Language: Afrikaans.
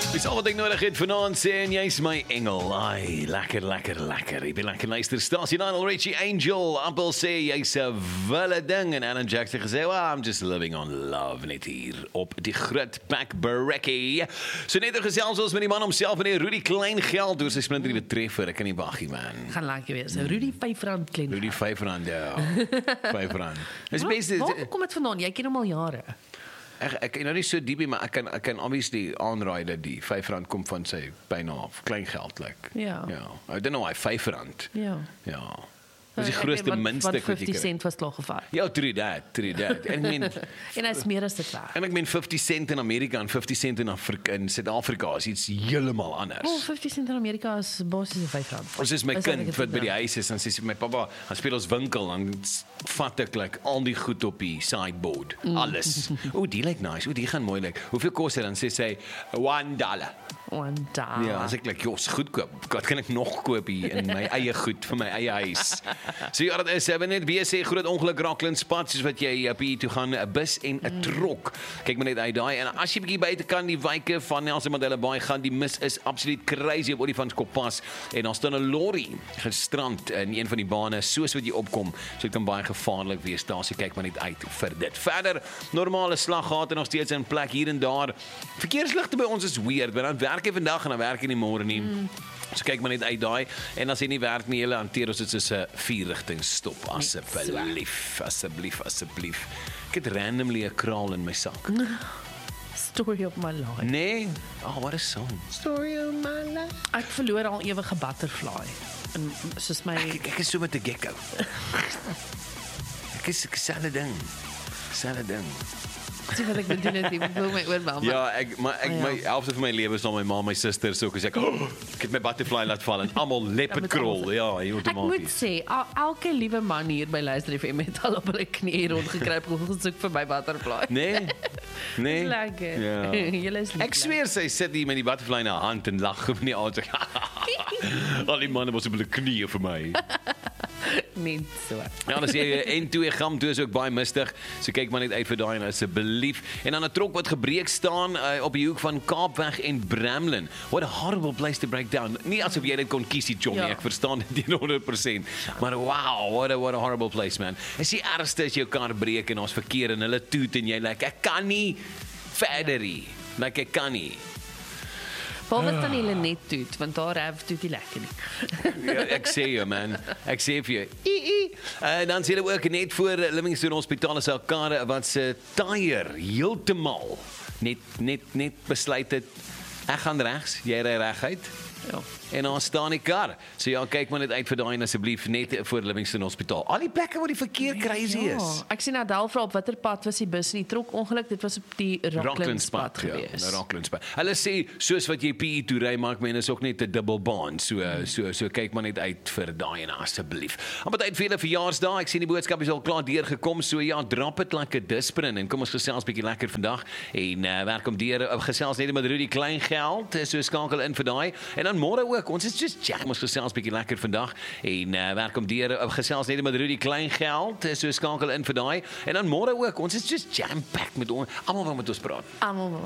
Dis al wat ek nodig het vanaand sê en jy's my engel. Ai, lekker. Ek ben lekker luister. Stasie Lionel Richie Angel. Appel sê jy's 'n wille ding en Alan Jackson gesê, well, I'm just living on love net hier op die groot back Berrekkie. So net gesels ons met die man homself en die Rudy Kleingeld oor sy splinter betreffer. Ek kan nie wag nie, man. Gaan lekker wees. Rudy R5 klein. Rudy R5, ja. R5. Dis beste. Waar kom dit vandaan? Jy ken hom al jare. Ek nou nie so diep, maar ek kan obviously aanraai dat die R5 kom van sy byna klein geld like. Ja. I don't know why R5. Ja. Ja. Dis die grootste muntstuk wat jy 50 kry. cent was klaargevaar. Ja, true that. En ek meen En hy's meer as dit werd. en ek meen 50 cent in Amerika en 50 cent in Suid-Afrika is iets heeltemal anders. Oh, 50 cent in Amerika is basies R5. Ons is my Is kind dat wat ek by het die huis is en sê sy my pappa, gaan speel ons winkel dan vat ek like al die goed op die sideboard, alles. O, die lyk nice. O, die gaan mooi lyk. Hoeveel kos dit dan? Sê sy $1. $1. Ja, as ek like, jos, goedkoop. Wat kan ek nog koop hier in my eie goed vir my eie huis? So ja, dit is net BC groot ongeluk Raklandspad soos wat jy op hier toe gaan 'n bus en 'n trok. Kyk maar net uit daai en as jy bietjie buite kan die wyke van Nelson Mandela Bay gaan, die mis is absoluut crazy op Olifantskop pas en daar staan 'n lorry gestrand in een van die bane soos wat jy opkom. So dit kan baie gevaarlik wees daar. So kyk maar net uit vir dit. Verder normale slaggate nog steeds in plek hier en daar. Verkeersligte by ons is weird, want dan werk jy vandag en dan werk jy nie môre nie. So kyk maar net uit daai en as jy nie werk nie, julle hanteer ons dit soos 'n 4-rigting stop asseblief. Ek het randomly 'n kraal in my sak. Story of my life. Nee, what a song. Story of my life. Ek verloor al ewige butterfly. En soos my Ek is so met 'n gecko. Ek is dieselfde ding. sien wat ek moet doen is ek wil my oorbel. Ja, my helfte van my lewe is al my ma, my suster, so ek het my butterfly laat val en almal leppe krol. Ja, Ek moet outomaties. sê, elke liewe man hier by Luister FM het al op hulle knie rondgekruip gesoek vir my butterfly. Nee. Lekker. Ja. Julle is lief. Ek sweer sy sit hier met die butterfly in haar hand en lag op in die auto. Al die manne was op hulle knieë vir my. Net so. Ja, dan sê jy N2 gram toe is ook baie mistig. So kyk maar net uit vir daai en asseblief. En dan 'n trok wat gebreek staan op die hoek van Kaapweg en Bramlin. What a horrible place to break down. Nie asof jy dit kon kies die Johnny, Ja. ek verstaan dit 100%. Maar wow, what a horrible place, man. Is die ergste as jou kar breek en ons verkeer en hulle toet en jy like, ek kan nie verder nie. Like ek kan nie. Behalwe dan hulle net toet, want daar het toet die lekker nie. Ja, ek sê jou man, ek sê vir jou. Dan sê hulle ook net voor Livingstone Hospitaal se Alkade wat se tyre heeltemal net besluit het ek gaan regs, jy ry reguit. Ja. En daar staan die kar. So ja, kyk maar net uit vir daai en asseblief net voor Livingstone Hospitaal. Al die plekke waar die verkeer crazy is. Ek sien Adel vra op watter pad was die bus in die trok ongeluk, dit was op die Rocklandspad ja, gewees. Rocklandspad. Hulle sê soos wat jy PE toe ry, maak men is ook net 'n dubbelbaan. So kyk maar net uit vir daai en asseblief. Maar tyd vir julle verjaarsdag. Ek sien die boodskap is al klaar deurgekom. So ja, drop it like a disprin en kom ons gesels bietjie lekker vandag en welkom deur gesels net met Rudy Kleingeld. So skakel in vir daai. En dan môre ook. Ons is just jam ons gesels bietjie lekker vandag en welkom deur gesels net met Rudy Kleingeld. So skakel in vir daai. En dan môre ook. Ons is just jam packed met almal wat met ons praat. Almal